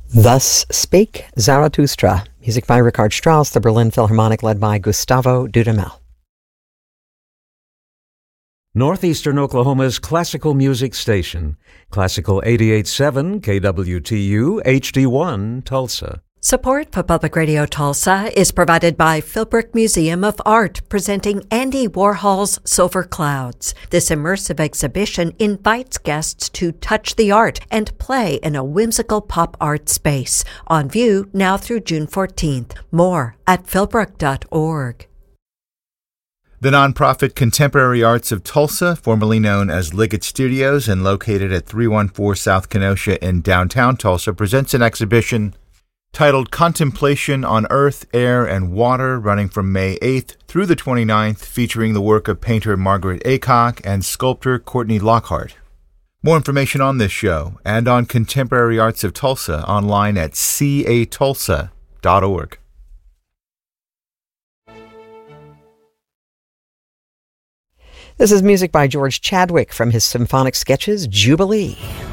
Thus Spake Zarathustra, music by Richard Strauss, the Berlin Philharmonic led by Gustavo Dudamel. Northeastern Oklahoma's classical music station, Classical 88.7 KWTU HD1 Tulsa. Support for Public Radio Tulsa is provided by Philbrook Museum of Art, presenting Andy Warhol's Silver Clouds. This immersive exhibition invites guests to touch the art and play in a whimsical pop art space. On view now through June 14th. More at philbrook.org. The nonprofit Contemporary Arts of Tulsa, formerly known as Liggett Studios and located at 314 South Kenosha in downtown Tulsa, presents an exhibition titled Contemplation on Earth, Air, and Water, running from May 8th through the 29th, featuring the work of painter Margaret Aycock and sculptor Courtney Lockhart. More information on this show and on Contemporary Arts of Tulsa online at catulsa.org. This is music by George Chadwick from his symphonic sketches, Jubilee.